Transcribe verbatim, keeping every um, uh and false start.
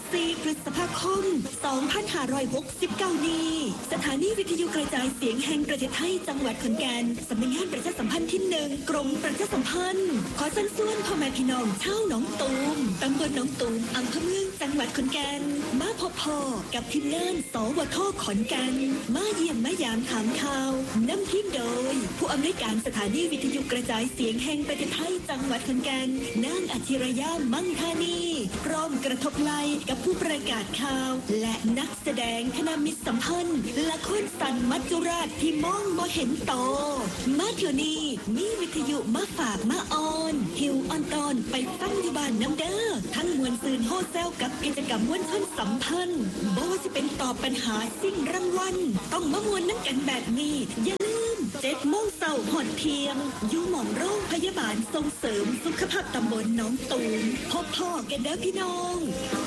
สี่พฤษภาคมสองพันห้าร้อยหกสิบเก้านี้สถานีวิทยุกระจายเสียงแห่งประเทศไทยจังหวัดขอนแก่นสำนักงานประชาสัมพันธ์ที่หนึ่งกรมประชาสัมพันธ์ขอเชิญชวนพ่อแม่พี่น้องชาวหนองตูมตำบลหนองตูมอำเภอเมืองจังหวัดขอนแก่นมาพบพ่อกับทีมงานสวทขอนแก่นมาเยี่ยมมายามถามข่าวนำทีมโดยผู้อำนวยการสถานีวิทยุกระจายเสียงแห่งประเทศไทยจังหวัดขอนแก่นนางอาชิรยามั่งธานีพร้อมกระทบไหลกับผู้ประกาศข่าวและนักแสดงคณะมิตรสัมพันธ์ละครสันมัจจุราชที่มองบ่เห็นโตมาเที่ยวนี้มีวิทยุมาฝากมาออนหิวออนตอนไปฟังอยู่บ้านน้ำเด้อทั้งมวลซืนโฮเซลกับกิจกรรมมวลชนสัมพันธ์บ่ว่าจะเป็นตอบปัญหาสิ่งรางวัลต้องมามวลนั่งกันแบบนี้อย่าลืมเจ็ดโมงเช้าหอดเที่ยงอยู่หม่องโรงพยาบาลส่งเสริมสุขภาพตำบลหนองตูมพบพ่อกันเด้อพี่น้อง